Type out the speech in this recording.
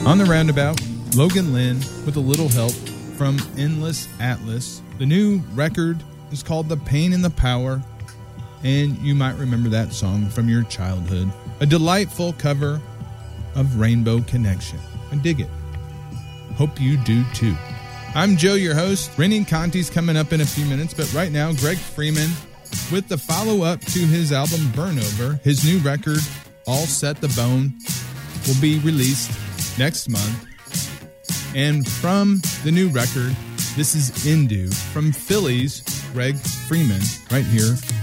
On the roundabout, Logan Lynn with a little help from Endless Atlas. The new record is called The Pain and the Power, and you might remember that song from your childhood. A delightful cover of Rainbow Connection. I dig it. Hope you do too. I'm Joe, your host. Rennie Conti's coming up in a few minutes, but right now, Greg Freeman with the follow-up to his album Burnover. His new record, All Set the Bone, will be released next month. And from the new record, this is Indu from Philly's Greg Freeman right here